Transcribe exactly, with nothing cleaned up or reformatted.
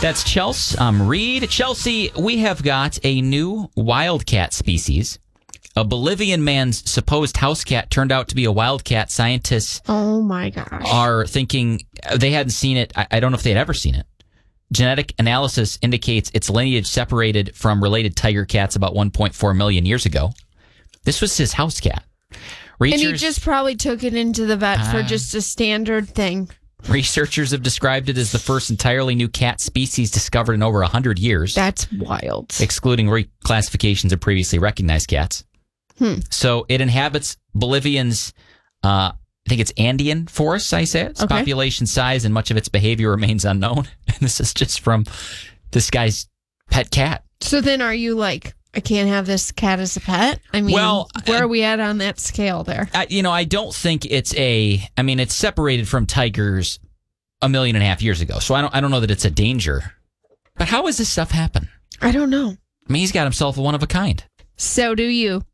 That's Chelsea. Um, Reed. Chelsea, we have got a new wildcat species. A Bolivian man's supposed house cat turned out to be a wildcat. Scientists oh my gosh. are thinking they hadn't seen it. I, I don't know if they'd ever seen it. Genetic analysis indicates its lineage separated from related tiger cats about one point four million years ago. This was his house cat. Researchers, and he just probably took it into the vet uh, for just a standard thing. Researchers have described it as the first entirely new cat species discovered in over one hundred years. That's wild. Excluding reclassifications of previously recognized cats. Hmm. So it inhabits Bolivian's, uh, I think it's Andean forests, I say. Its okay. population size and much of its behavior remains unknown. And this is just from this guy's pet cat. So then are you like, I can't have this cat as a pet? I mean, well, where uh, are we at on that scale there? I, you know, I don't think it's a, I mean, it's separated from tigers a million and a half years ago. So I don't, I don't know that it's a danger. But how does this stuff happen? I don't know. I mean, he's got himself a one of a kind. So do you.